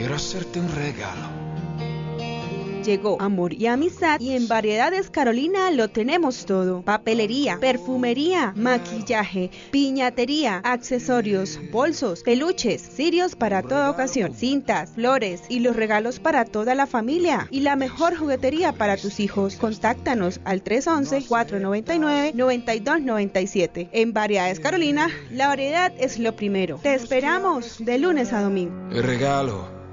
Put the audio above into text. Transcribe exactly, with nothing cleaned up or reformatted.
Quiero hacerte un regalo. Llegó amor y amistad y en Variedades Carolina lo tenemos todo. Papelería, perfumería, maquillaje, piñatería, accesorios, bolsos, peluches, cirios para toda ocasión, cintas, flores y los regalos para toda la familia y la mejor juguetería para tus hijos. Contáctanos al tres once, cuatro noventa y nueve, noventa y dos noventa y siete. En Variedades Carolina, la variedad es lo primero. Te esperamos de lunes a domingo. El regalo